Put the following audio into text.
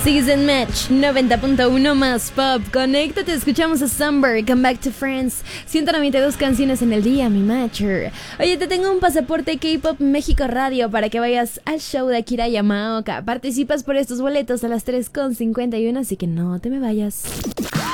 Sigues en Match 90.1 más pop. Conéctate, escuchamos a Summer, Come Back to Friends. 192 canciones en el día, mi matcher. Oye, te tengo un pasaporte K-Pop México Radio para que vayas al show de Akira Yamaoka. Participas por estos boletos a las 3:51, así que no te me vayas.